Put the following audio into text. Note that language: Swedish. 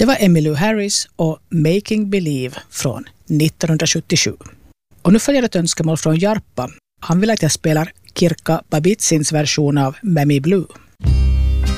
Det var Emmylou Harris och Making Believe från 1977. Och nu följer ett önskemål från Jarppa. Han vill att jag spelar Kirkka Babitsins version av Mammy Blue.